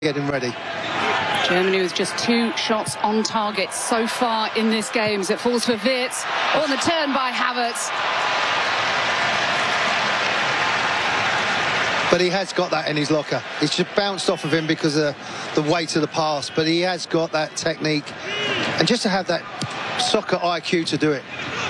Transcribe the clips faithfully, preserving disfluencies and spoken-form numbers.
getting ready. Germany with just two shots on target so far in this game as it falls for Wirtz. On the turn by Havertz. But he has got that in his locker. It's just bounced off of him because of the weight of the pass. But he has got that technique. And just to have that soccer I Q to do it.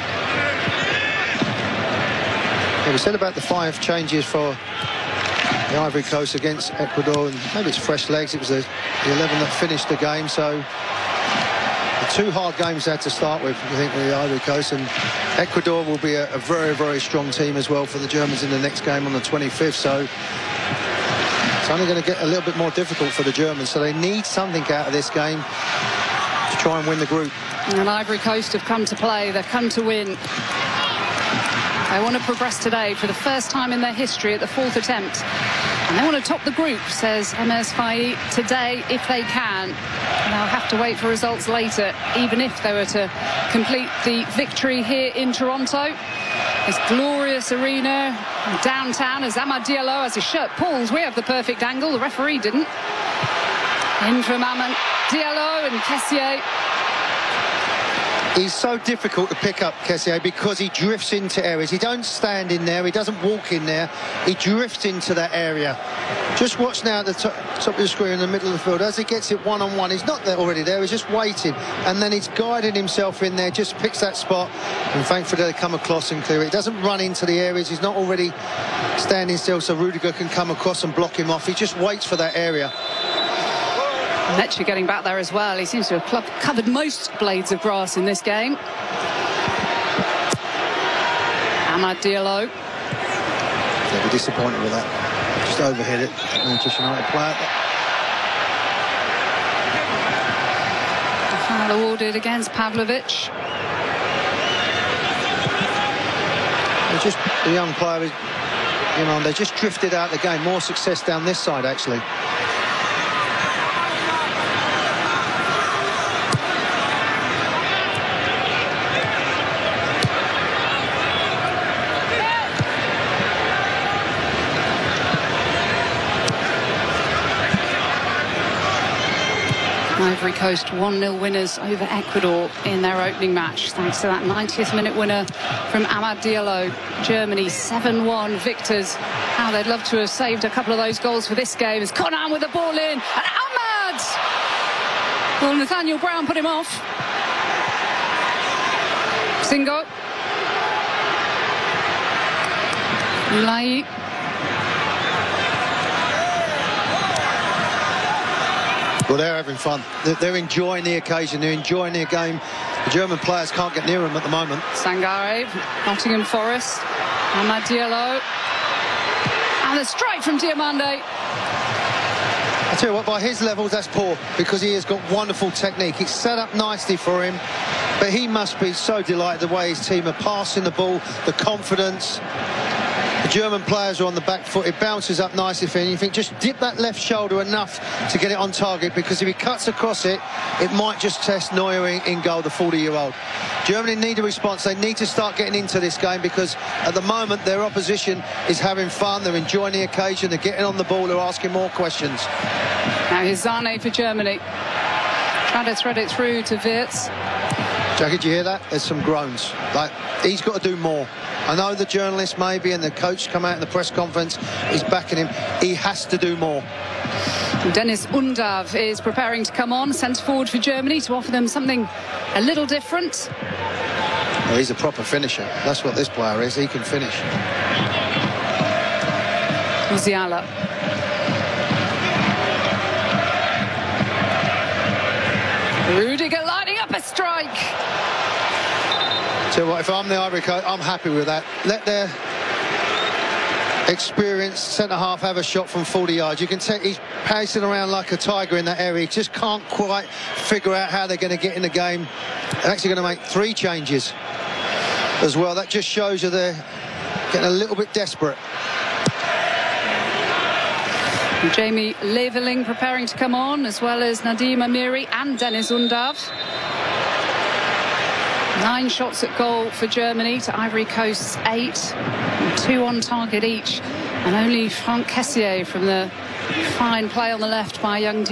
Yeah, we said about the five changes for the Ivory Coast against Ecuador, and maybe it's fresh legs. It was the, the eleven that finished the game, so the two hard games they had to start with, I think, with the Ivory Coast, and Ecuador will be a, a very, very strong team as well for the Germans in the next game on the twenty-fifth, so it's only going to get a little bit more difficult for the Germans, so they need something out of this game to try and win the group. And Ivory Coast have come to play, they've come to win. They want to progress today for the first time in their history at the fourth attempt. And they want to top the group, says Emers Faye, today if they can. And they'll have to wait for results later, even if they were to complete the victory here in Toronto. This glorious arena downtown as Amad Diallo, as his shirt pulls, we have the perfect angle, the referee didn't. In from Amad Diallo and Kessié. He's so difficult to pick up, Kessié, because he drifts into areas. He don't stand in there, he doesn't walk in there, he drifts into that area. Just watch now at the top, top of the screen in the middle of the field. As he gets it one-on-one, he's not there already there, he's just waiting. And then he's guiding himself in there, just picks that spot. And thankfully they come across and clear it. He doesn't run into the areas, he's not already standing still so Rudiger can come across and block him off. He just waits for that area. Lecce getting back there as well. He seems to have covered most blades of grass in this game. Amad Diallo. They'll be disappointed with that. Just overhit it. Manchester United player. A foul awarded against Pavlovic. They're just the young player, you know, they just drifted out the game. More success down this side, actually. Ivory Coast one nil winners over Ecuador in their opening match, thanks to that ninetieth minute winner from Amad Diallo. Germany seven one victors. How they'd love to have saved a couple of those goals for this game as Conan with the ball in, and Amad! Well, Nathaniel Brown put him off. Singo. Ulai. Well, they're having fun. They're enjoying the occasion. They're enjoying their game. The German players can't get near them at the moment. Sangare, Nottingham Forest, Amad Diallo, and a strike from Diomande. I tell you what, by his levels, that's poor, because he has got wonderful technique. It's set up nicely for him, but he must be so delighted the way his team are passing the ball, the confidence. The German players are on the back foot. It bounces up nicely for him. You think, just dip that left shoulder enough to get it on target, because if he cuts across it, it might just test Neuer in, in goal, the forty-year-old. Germany need a response. They need to start getting into this game, because at the moment their opposition is having fun. They're enjoying the occasion. They're getting on the ball. They're asking more questions. Now here's Zane for Germany. Trying to thread it through to Wirtz. Jackie, did you hear that? There's some groans. Like, he's got to do more. I know the journalist maybe and the coach come out in the press conference, he's backing him. He has to do more. Deniz Undav is preparing to come on, centre forward for Germany, to offer them something a little different. Well, he's a proper finisher. That's what this player is. He can finish. Musiala. Rudiger lining up a strike. So what, if I'm the Ivory Coast, I'm happy with that. Let their experienced centre-half have a shot from forty yards. You can tell he's pacing around like a tiger in that area. He just can't quite figure out how they're going to get in the game. They're actually going to make three changes as well. That just shows you they're getting a little bit desperate. Jamie Leveling preparing to come on, as well as Nadim Amiri and Deniz Undav. Nine shots at goal for Germany to Ivory Coast's eight. Two on target each. And only Franck Kessié from the Fine play on the left by young